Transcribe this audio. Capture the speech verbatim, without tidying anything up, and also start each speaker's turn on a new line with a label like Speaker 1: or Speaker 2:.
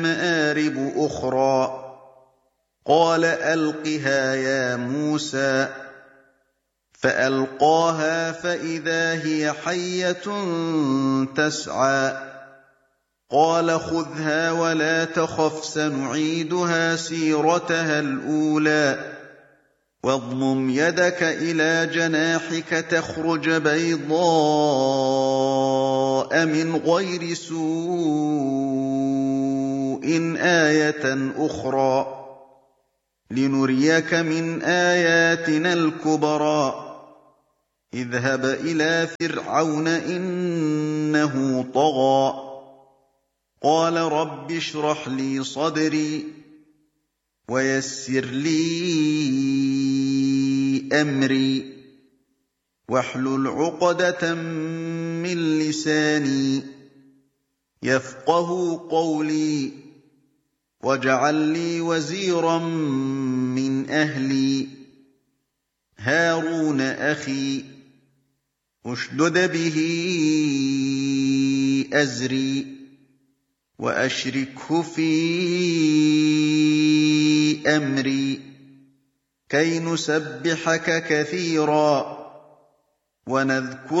Speaker 1: مآرب أخرى قال ألقها يا موسى فألقاها فإذا هي حية تسعى قال خذها ولا تخف سنعيدها سيرتها الأولى واضمم يدك إلى جناحك تخرج بيضاء من غير سوء آية أخرى لنريك من آياتنا الكبرى اذهب إلى فرعون إنه طغى قال رب اشرح لي صدري ويسر لي أمري واحلل عقدة من لساني يفقه قولي واجعل لي وزيرا من أهلي هارون أخي اشدد به أزري وأشركه في أمري كي نسبحك كثيرا ونذكرك